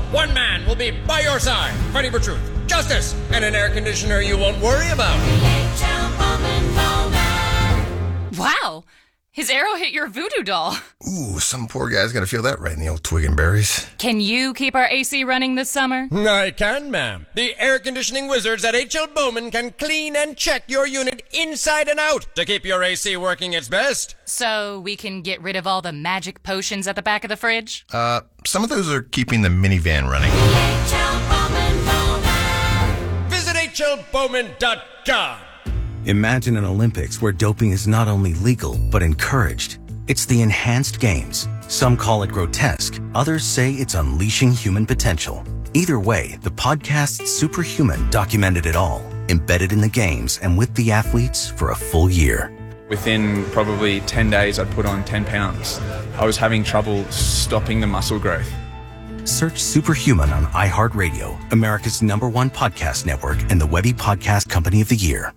one man will be by your side, fighting for truth, justice, and an air conditioner you won't worry about. Wow! His arrow hit your voodoo doll. Ooh, some poor guy's gonna feel that right in the old twig and berries. Can you keep our AC running this summer? I can, ma'am. The air conditioning wizards at H.L. Bowman can clean and check your unit inside and out to keep your AC working its best. So we can get rid of all the magic potions at the back of the fridge? Some of those are keeping the minivan running. Visit hlbowman.com. Imagine an Olympics where doping is not only legal, but encouraged. It's the enhanced games. Some call it grotesque. Others say it's unleashing human potential. Either way, the podcast Superhuman documented it all, embedded in the games and with the athletes for a full year. Within probably 10 days, I'd put on 10 pounds. I was having trouble stopping the muscle growth. Search Superhuman on iHeartRadio, America's #1 podcast network and the Webby Podcast Company of the Year.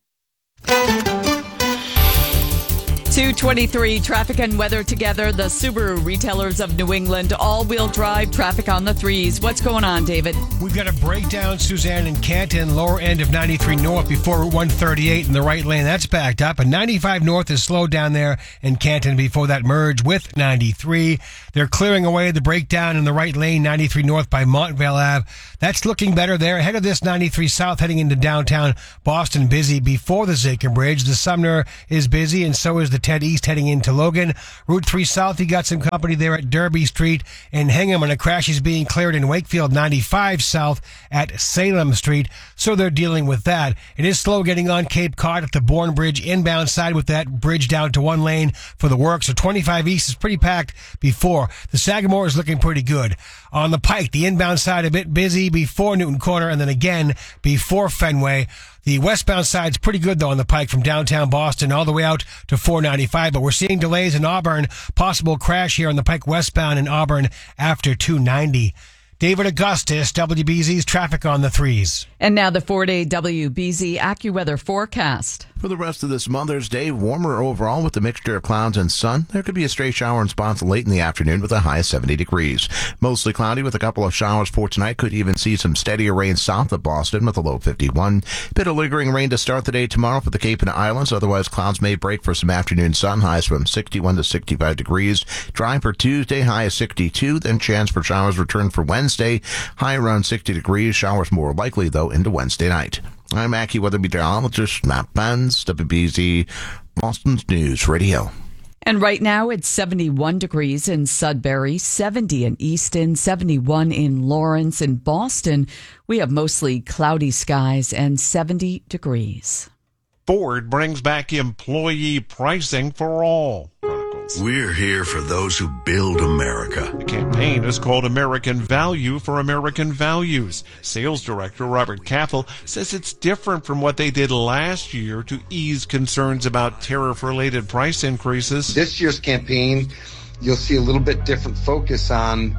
2:23 traffic and weather together. The Subaru retailers of New England, all-wheel drive traffic on the threes. What's going on, David? We've got a breakdown, Suzanne, in Canton, lower end of 93 North before Route 138 in the right lane. That's backed up. And 95 North is slowed down there in Canton before that merge with 93. They're clearing away the breakdown in the right lane, 93 North by Montvale Ave. That's looking better there. Ahead of this, 93 South heading into downtown Boston, busy before the Zakin Bridge. The Sumner is busy, and so is the Ted East heading into Logan. Route 3 South, you got some company there at Derby Street and Hingham, and a crash is being cleared in Wakefield. 95 South at Salem Street, so they're dealing with that. It is slow getting on Cape Cod at the Bourne Bridge inbound side with that bridge down to one lane for the work. So 25 East is pretty packed before. The Sagamore is looking pretty good. On the Pike, the inbound side a bit busy before Newton Corner and then again before Fenway. The westbound side's pretty good, though, on the Pike from downtown Boston all the way out to 495. But we're seeing delays in Auburn. Possible crash here on the Pike westbound in Auburn after 290. David Augustus, WBZ's traffic on the threes. And now the 4-day WBZ AccuWeather forecast. For the rest of this Mother's Day, warmer overall with a mixture of clouds and sun. There could be a stray shower in spots late in the afternoon with a high of 70 degrees. Mostly cloudy with a couple of showers for tonight. Could even see some steadier rain south of Boston with a low 51. Bit of lingering rain to start the day tomorrow for the Cape and Islands. Otherwise, clouds may break for some afternoon sun. Highs from 61 to 65 degrees. Dry for Tuesday, high of 62. Then chance for showers return for Wednesday. High around 60 degrees. Showers more likely, though, into Wednesday night. I'm AccuWeather meteorologist Matt Benz, WBZ, Boston's News Radio. And right now it's 71 degrees in Sudbury, 70 in Easton, 71 in Lawrence. In Boston, we have mostly cloudy skies and 70 degrees. Ford brings back employee pricing for all. We're here for those who build America. The campaign is called American Value for American Values. Sales Director Robert Caffel says it's different from what they did last year to ease concerns about tariff-related price increases. This year's campaign, you'll see a little bit different focus on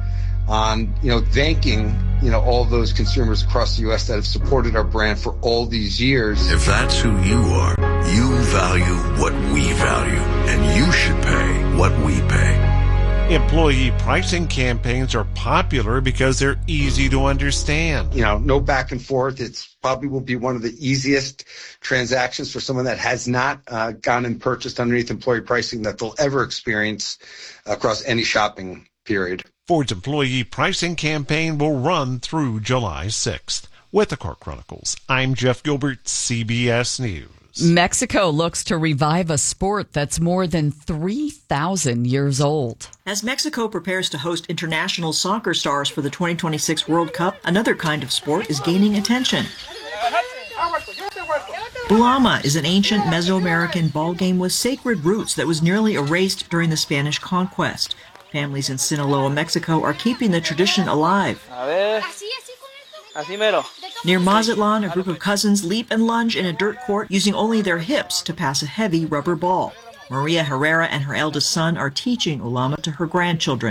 thanking, all those consumers across the U.S. that have supported our brand for all these years. If that's who you are, you value what we value, and you should pay what we pay. Employee pricing campaigns are popular because they're easy to understand. No back and forth. It's probably will be one of the easiest transactions for someone that has not gone and purchased underneath employee pricing that they'll ever experience across any shopping period. Ford's employee pricing campaign will run through July 6th. With the Car Chronicles, I'm Jeff Gilbert, CBS News. Mexico looks to revive a sport that's more than 3,000 years old. As Mexico prepares to host international soccer stars for the 2026 World Cup, another kind of sport is gaining attention. Bulama is an ancient Mesoamerican ball game with sacred roots that was nearly erased during the Spanish conquest. Families in Sinaloa, Mexico are keeping the tradition alive. Near Mazatlan, a group of cousins leap and lunge in a dirt court using only their hips to pass a heavy rubber ball. Maria Herrera and her eldest son are teaching Ulama to her grandchildren.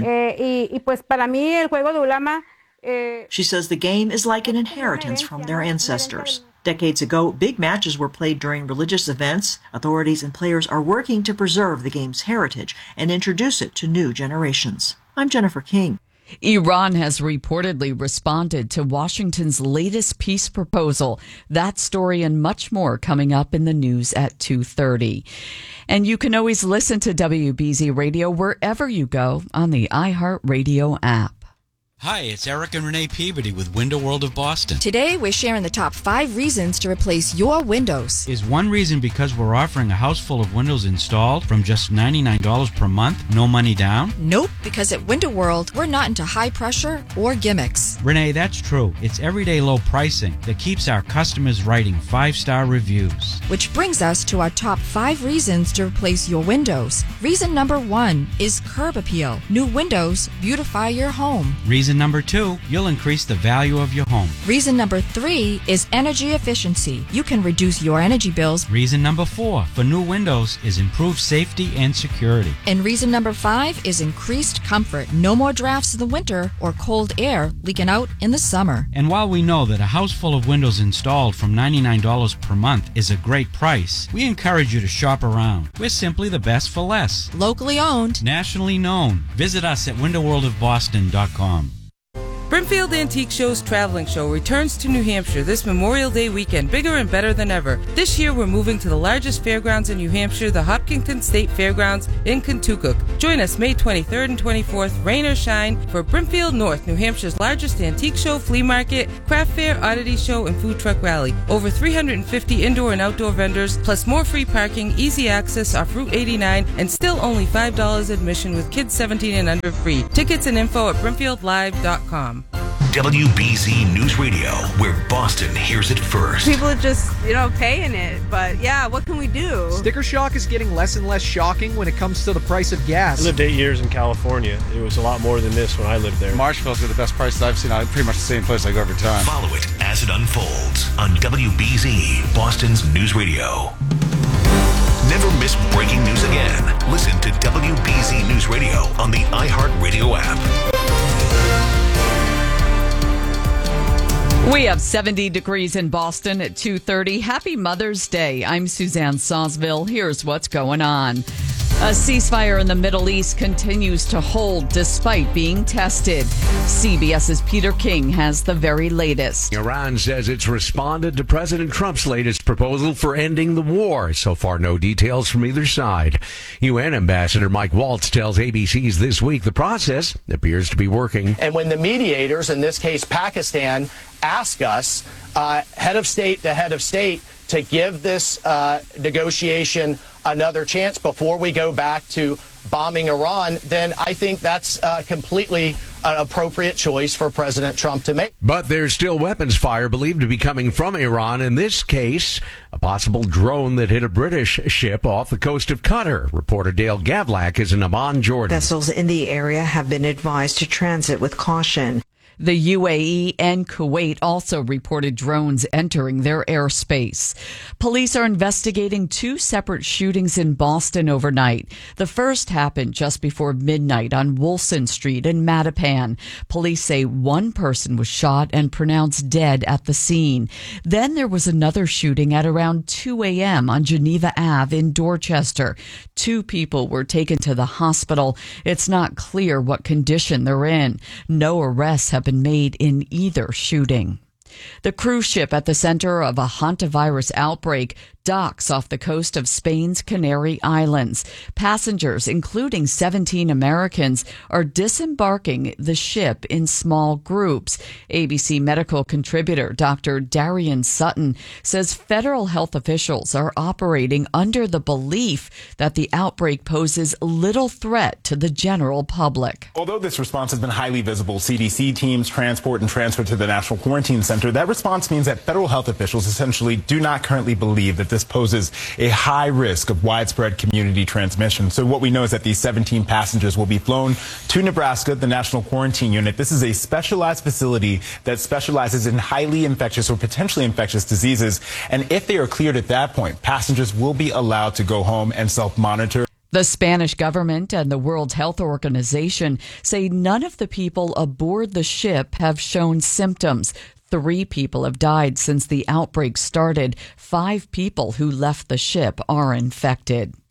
She says the game is like an inheritance from their ancestors. Decades ago, big matches were played during religious events. Authorities and players are working to preserve the game's heritage and introduce it to new generations. I'm Jennifer King. Iran has reportedly responded to Washington's latest peace proposal. That story and much more coming up in the news at 2:30. And you can always listen to WBZ Radio wherever you go on the iHeartRadio app. Hi, it's Eric and Renee Peabody with Window World of Boston. Today, we're sharing the top 5 reasons to replace your windows. Is one reason because we're offering a house full of windows installed from just $99 per month, no money down? Nope, because at Window World, we're not into high pressure or gimmicks. Renee, that's true. It's everyday low pricing that keeps our customers writing 5-star reviews. Which brings us to our top 5 reasons to replace your windows. Reason number 1 is curb appeal. New windows beautify your home. Reason number 2, you'll increase the value of your home. Reason number 3 is energy efficiency. You can reduce your energy bills. Reason number 4 for new windows is improved safety and security. And reason number 5 is increased comfort. No more drafts in the winter or cold air leaking out in the summer. And while we know that a house full of windows installed from $99 per month is a great price, we encourage you to shop around. We're simply the best for less. Locally owned. Nationally known. Visit us at windowworldofboston.com. Brimfield Antique Show's traveling show returns to New Hampshire this Memorial Day weekend, bigger and better than ever. This year, we're moving to the largest fairgrounds in New Hampshire, the Hopkinton State Fairgrounds in Kentucky. Join us May 23rd and 24th, rain or shine, for Brimfield North, New Hampshire's largest antique show, flea market, craft fair, oddity show, and food truck rally. Over 350 indoor and outdoor vendors, plus more free parking, easy access off Route 89, and still only $5 admission with kids 17 and under free. Tickets and info at brimfieldlive.com. WBZ News Radio, where Boston hears it first. People are just, paying it. But yeah, what can we do? Sticker shock is getting less and less shocking when it comes to the price of gas. I lived 8 years in California. It was a lot more than this when I lived there. Marshall's got the best prices I've seen. Pretty much the same place I go every time. Follow it as it unfolds on WBZ, Boston's News Radio. Never miss breaking news again. Listen to WBZ News Radio on the iHeartRadio app. We have 70 degrees in Boston at 2:30. Happy Mother's Day. I'm Suzanne Sawsville. Here's what's going on. A ceasefire in the Middle East continues to hold despite being tested. CBS's Peter King has the very latest. Iran says it's responded to President Trump's latest proposal for ending the war. So far, no details from either side. UN Ambassador Mike Waltz tells ABC's This Week the process appears to be working. And when the mediators, in this case Pakistan, ask us, head of state to head of state, to give this negotiation another chance before we go back to bombing Iran, then I think that's completely an appropriate choice for President Trump to make. But there's still weapons fire believed to be coming from Iran. In this case, a possible drone that hit a British ship off the coast of Qatar. Reporter Dale Gavlak is in Amman, Jordan. Vessels in the area have been advised to transit with caution. The UAE and Kuwait also reported drones entering their airspace. Police are investigating 2 separate shootings in Boston overnight. The first happened just before midnight on Wolson Street in Mattapan. Police say 1 person was shot and pronounced dead at the scene. Then there was another shooting at around 2 a.m. on Geneva Ave in Dorchester. 2 people were taken to the hospital. It's not clear what condition they're in. No arrests have been made in either shooting. The cruise ship at the center of a hantavirus outbreak docks off the coast of Spain's Canary Islands. Passengers, including 17 Americans, are disembarking the ship in small groups. ABC medical contributor Dr. Darian Sutton says federal health officials are operating under the belief that the outbreak poses little threat to the general public. Although this response has been highly visible, CDC teams transport and transfer to the National Quarantine Center, that response means that federal health officials essentially do not currently believe that this poses a high risk of widespread community transmission. So what we know is that these 17 passengers will be flown to Nebraska, the National Quarantine Unit. This is a specialized facility that specializes in highly infectious or potentially infectious diseases. And if they are cleared at that point, passengers will be allowed to go home and self-monitor. The Spanish government and the World Health Organization say none of the people aboard the ship have shown symptoms. 3 people have died since the outbreak started. 5 people who left the ship are infected.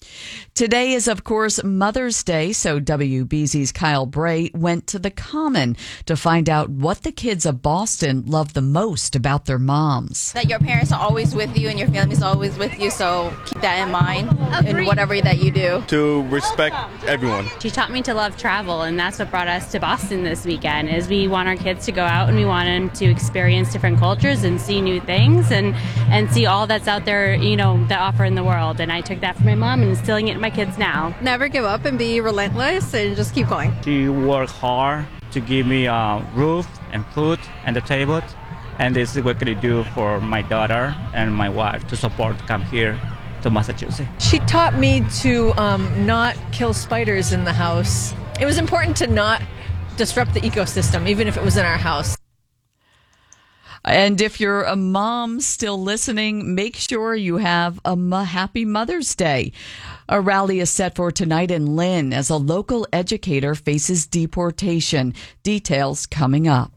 Today is, of course, Mother's Day, so WBZ's Kyle Bray went to the Common to find out what the kids of Boston love the most about their moms. That your parents are always with you and your family's always with you, so keep that in mind in whatever that you do. To respect everyone. She taught me to love travel, and that's what brought us to Boston this weekend, is we want our kids to go out and we want them to experience different cultures and see new things and see all that's out there, that offer in the world. And I took that from my mom and instilling it in my kids now. Never give up and be relentless and just keep going. She worked hard to give me a roof and food and a table. And this is what I do for my daughter and my wife to support come here to Massachusetts. She taught me to not kill spiders in the house. It was important to not disrupt the ecosystem, even if it was in our house. And if you're a mom still listening, make sure you have a happy Mother's Day. A rally is set for tonight in Lynn as a local educator faces deportation. Details coming up.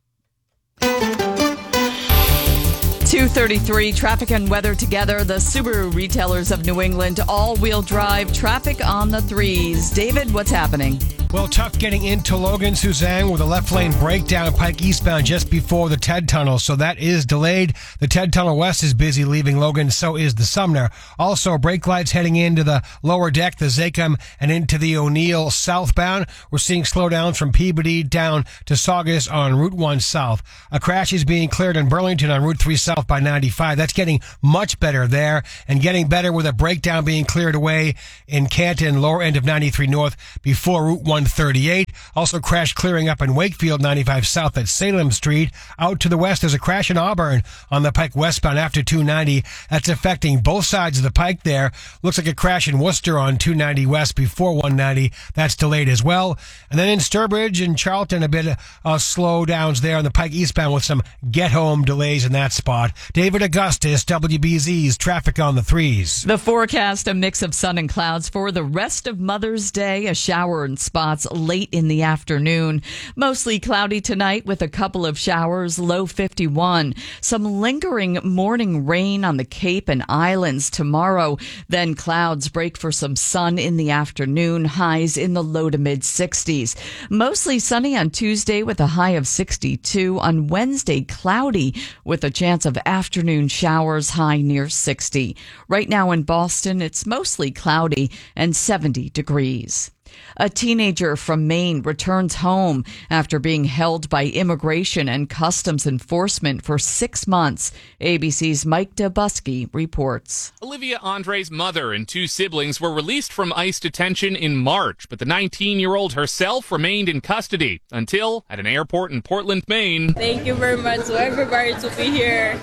2:33, traffic and weather together. The Subaru retailers of New England, all-wheel drive, traffic on the threes. David, what's happening? Well, tough getting into Logan, Suzanne, with a left lane breakdown Pike eastbound just before the TED Tunnel, so that is delayed. The TED Tunnel West is busy leaving Logan, so is the Sumner. Also, brake lights heading into the lower deck, the Zachem, and into the O'Neill southbound. We're seeing slowdowns from Peabody down to Saugus on Route 1 South. A crash is being cleared in Burlington on Route 3 South by 95. That's getting much better there, and getting better with a breakdown being cleared away in Canton, lower end of 93 North before Route 138. Also crash clearing up in Wakefield 95 South at Salem Street. Out to the west, there's a crash in Auburn on the Pike westbound after 290. That's affecting both sides of the Pike there. Looks like a crash in Worcester on 290 West before 190. That's delayed as well. And then in Sturbridge and Charlton, a bit of slowdowns there on the Pike eastbound with some get-home delays in that spot. David Augustus, WBZ's traffic on the threes. The forecast, a mix of sun and clouds for the rest of Mother's Day. A shower in spots late in the afternoon. Mostly cloudy tonight with a couple of showers, low 51. Some lingering morning rain on the Cape and Islands tomorrow. Then clouds break for some sun in the afternoon, highs in the low to mid 60s. Mostly sunny on Tuesday with a high of 62. On Wednesday, cloudy with a chance of afternoon showers, high near 60. Right now in Boston, it's mostly cloudy and 70 degrees. A teenager from Maine returns home after being held by Immigration and Customs Enforcement for 6 months. ABC's Mike Dubusky reports. Olivia Andre's mother and 2 siblings were released from ICE detention in March, but the 19-year-old herself remained in custody until at an airport in Portland, Maine. Thank you very much to everybody to be here.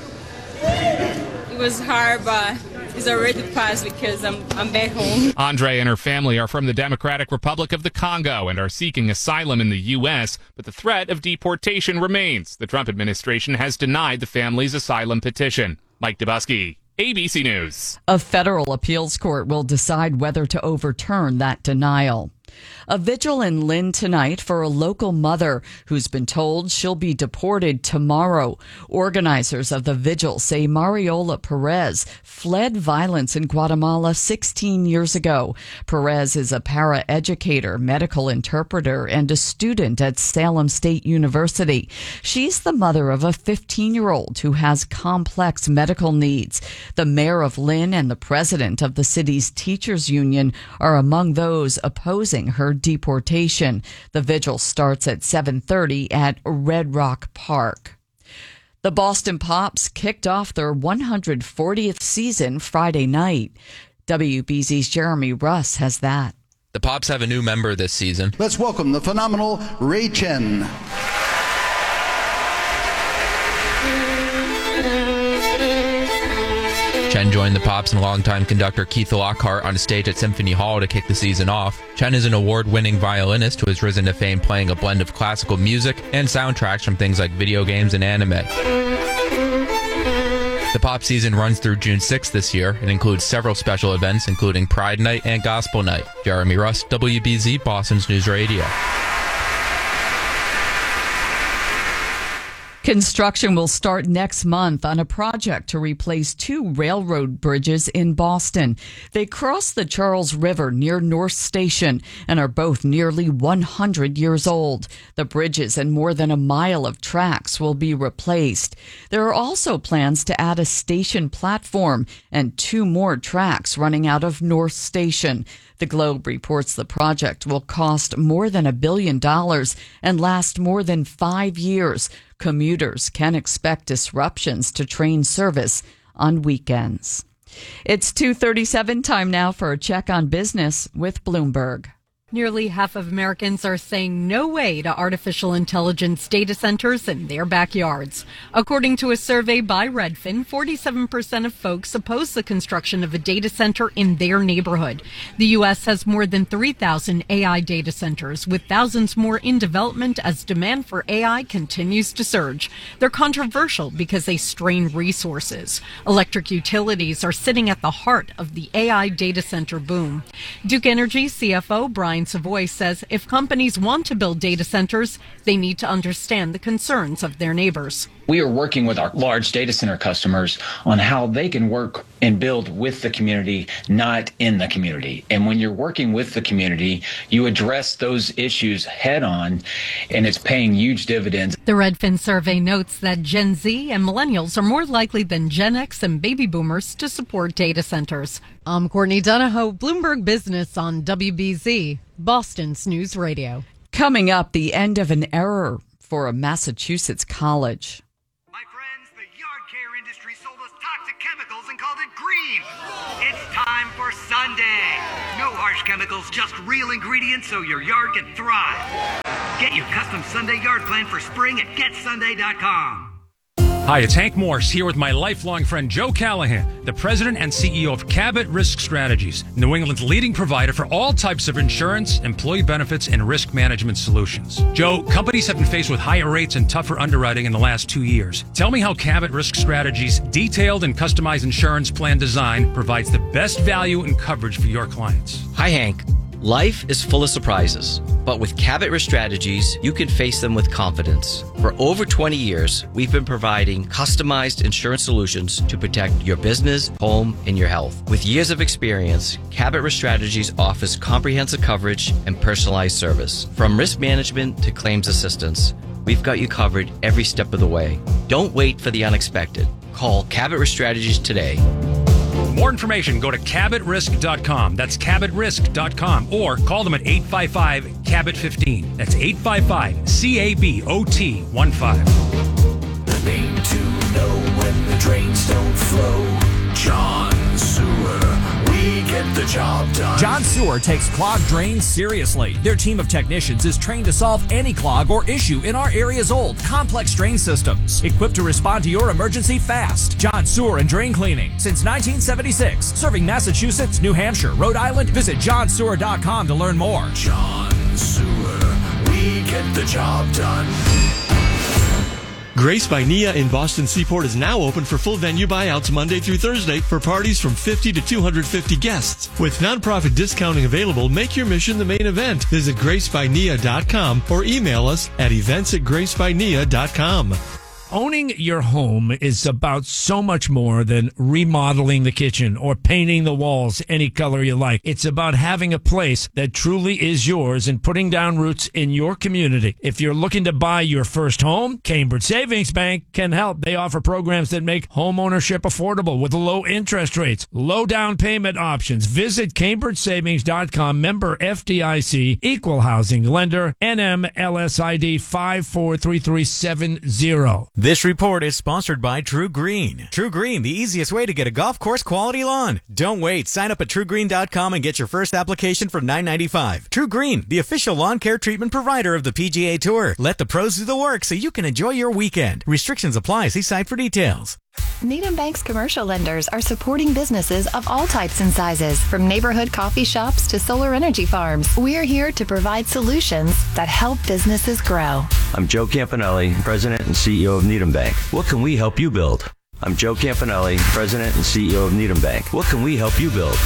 It was hard, but it's already passed because I'm back home. Andre and her family are from the Democratic Republic of the Congo and are seeking asylum in the U.S., but the threat of deportation remains. The Trump administration has denied the family's asylum petition. Mike Dubusky, ABC News. A federal appeals court will decide whether to overturn that denial. A vigil in Lynn tonight for a local mother who's been told she'll be deported tomorrow. Organizers of the vigil say Mariola Perez fled violence in Guatemala 16 years ago. Perez is a paraeducator, medical interpreter, and a student at Salem State University. She's the mother of a 15-year-old who has complex medical needs. The mayor of Lynn and the president of the city's teachers union are among those opposing her deportation. The vigil starts at 7:30 at Red Rock Park. The Boston Pops kicked off their 140th season Friday night. WBZ's Jeremy Russ has that. The Pops have a new member this season. Let's welcome the phenomenal Ray Chen. Chen joined the Pops and longtime conductor Keith Lockhart on stage at Symphony Hall to kick the season off. Chen is an award-winning violinist who has risen to fame playing a blend of classical music and soundtracks from things like video games and anime. The Pop season runs through June 6th this year and includes several special events, including Pride Night and Gospel Night. Jeremy Russ, WBZ, Boston's News Radio. Construction will start next month on a project to replace 2 railroad bridges in Boston. They cross the Charles River near North Station and are both nearly 100 years old. The bridges and more than a mile of tracks will be replaced. There are also plans to add a station platform and 2 more tracks running out of North Station. The Globe reports the project will cost more than $1 billion and last more than 5 years. Commuters can expect disruptions to train service on weekends. It's 2:37, time now for a check on business with Bloomberg. Nearly half of Americans are saying no way to artificial intelligence data centers in their backyards. According to a survey by Redfin, 47% of folks oppose the construction of a data center in their neighborhood. The U.S. has more than 3,000 AI data centers, with thousands more in development as demand for AI continues to surge. They're controversial because they strain resources. Electric utilities are sitting at the heart of the AI data center boom. Duke Energy CFO Brian Savoy says if companies want to build data centers, they need to understand the concerns of their neighbors. We are working with our large data center customers on how they can work and build with the community, not in the community. And when you're working with the community, you address those issues head on, and it's paying huge dividends. The Redfin survey notes that Gen Z and millennials are more likely than Gen X and baby boomers to support data centers. I'm Courtney Donahoe, Bloomberg Business on WBZ, Boston's News Radio. Coming up, the end of an era for a Massachusetts college. It's time for Sunday. No harsh chemicals, just real ingredients so your yard can thrive. Get your custom Sunday yard plan for spring at getsunday.com. Hi, it's Hank Morse here with my lifelong friend Joe Callahan, the president and CEO of Cabot Risk Strategies, New England's leading provider for all types of insurance, employee benefits, and risk management solutions. Joe, companies have been faced with higher rates and tougher underwriting in the last 2 years. Tell me how Cabot Risk Strategies' detailed and customized insurance plan design provides the best value and coverage for your clients. Hi, Hank. Life is full of surprises, but with Cabot Risk Strategies, you can face them with confidence. For over 20 years, we've been providing customized insurance solutions to protect your business, home, and your health. With years of experience, Cabot Risk Strategies offers comprehensive coverage and personalized service. From risk management to claims assistance, we've got you covered every step of the way. Don't wait for the unexpected. Call Cabot Risk Strategies today. For more information, go to CabotRisk.com. That's CabotRisk.com. Or call them at 855-CABOT-15. That's 855-CABOT-15. The name to know when the drains don't flow. John Sewer. We get the job done. John Sewer takes clogged drains seriously. Their team of technicians is trained to solve any clog or issue in our area's old, complex drain systems. Equipped to respond to your emergency fast. John Sewer and Drain Cleaning. Since 1976. Serving Massachusetts, New Hampshire, Rhode Island. Visit johnsewer.com to learn more. John Sewer. We get the job done. Grace by Nia in Boston Seaport is now open for full venue buyouts Monday through Thursday for parties from 50 to 250 guests. With nonprofit discounting available, make your mission the main event. Visit gracebyknia.com or email us at events@gracebyknia.com. Owning your home is about so much more than remodeling the kitchen or painting the walls any color you like. It's about having a place that truly is yours and putting down roots in your community. If you're looking to buy your first home, Cambridge Savings Bank can help. They offer programs that make home ownership affordable with low interest rates, low down payment options. Visit CambridgeSavings.com, member FDIC, equal housing lender, NMLSID 543370. This report is sponsored by True Green. True Green, the easiest way to get a golf course quality lawn. Don't wait. Sign up at TrueGreen.com and get your first application for $9.95. True Green, the official lawn care treatment provider of the PGA Tour. Let the pros do the work so you can enjoy your weekend. Restrictions apply. See site for details. Needham Bank's commercial lenders are supporting businesses of all types and sizes, from neighborhood coffee shops to solar energy farms. We're here to provide solutions that help businesses grow. I'm Joe Campanelli, President and CEO of Needham Bank. What can we help you build? I'm Joe Campanelli, President and CEO of Needham Bank. What can we help you build?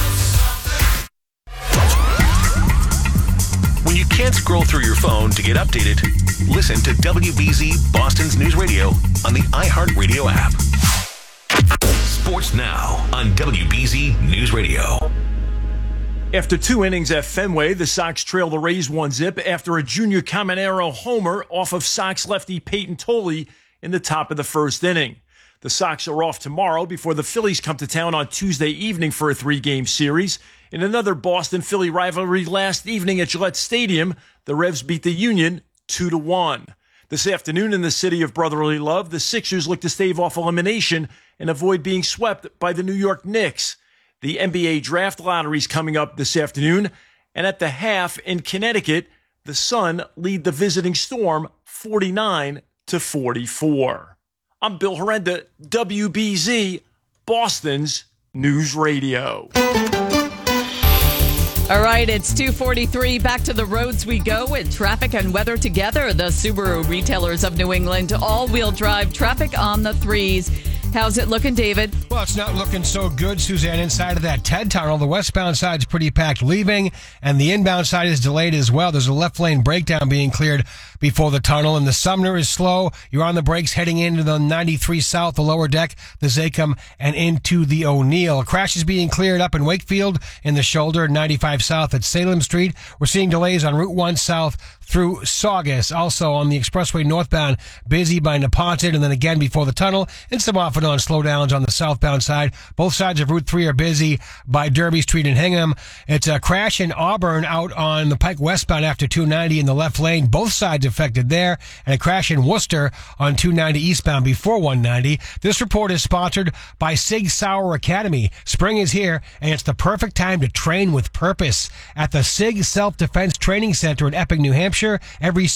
When you can't scroll through your phone to get updated, listen to WBZ Boston's News Radio on the iHeartRadio app. Sports Now on WBZ News Radio. After 2 innings at Fenway, the Sox trail the Rays 1-0 after a Junior Caminero homer off of Sox lefty Peyton Tolley in the top of the first inning. The Sox are off tomorrow before the Phillies come to town on Tuesday evening for a 3-game series. In another Boston-Philly rivalry last evening at Gillette Stadium, the Revs beat the Union 2-1. This afternoon in the city of brotherly love, the Sixers look to stave off elimination and avoid being swept by the New York Knicks. The NBA draft lottery is coming up this afternoon, and at the half in Connecticut, the Sun lead the visiting Storm 49-44. I'm Bill Herenda, WBZ, Boston's News Radio. All right, it's 2:43. Back to the roads we go with traffic and weather together. The Subaru retailers of New England, all-wheel drive traffic on the 3s. How's it looking, David? Well, it's not looking so good, Suzanne. Inside of that TED tunnel, the westbound side's pretty packed leaving, and the inbound side is delayed as well. There's a left lane breakdown being cleared before the tunnel, and the Sumner is slow. You're on the brakes heading into the 93 South, the lower deck, the Zachem, and into the O'Neill. A crash is being cleared up in Wakefield in the shoulder, 95 South at Salem Street. We're seeing delays on Route 1 South through Saugus. Also on the expressway northbound, busy by Neponset, and then again before the tunnel, and some off and on slowdowns on the southbound side. Both sides of Route 3 are busy by Derby Street and Hingham. It's a crash in Auburn out on the Pike westbound after 290 in the left lane. Both sides affected there, and a crash in Worcester on 290 eastbound before 190. This report is sponsored by Sig Sauer Academy. Spring is here, and it's the perfect time to train with purpose at the Sig Self-Defense Training Center in Epping, New Hampshire. Every